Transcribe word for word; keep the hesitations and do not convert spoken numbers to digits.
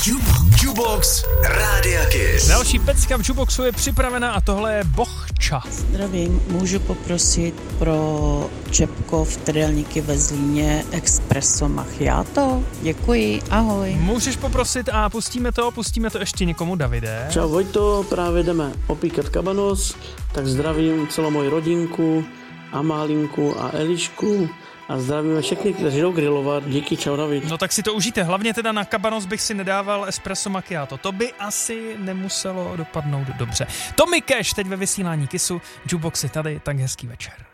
Jukebox, Jukebox Rádia Kiss. Další pecka v Jukeboxu je připravena a tohle je Bohča. Zdravím, můžu poprosit pro Čepko v Trdelníky ve Zlíně Espresso Macchiato? Děkuji, ahoj. Můžeš poprosit a pustíme to, pustíme to ještě někomu, Davide. Čau Vojto, právě jdeme opíkat kabanos, tak zdravím celou moji rodinku, Amálinku a Elišku a zdravíme všechny, kteří jdou grillovat. Díky, čau David. No tak si to užijte, hlavně teda na kabanos bych si nedával espresso macchiato, to by asi nemuselo dopadnout dobře. Tommy Cash teď ve vysílání Kissu, Jukebox je tady, tak hezký večer.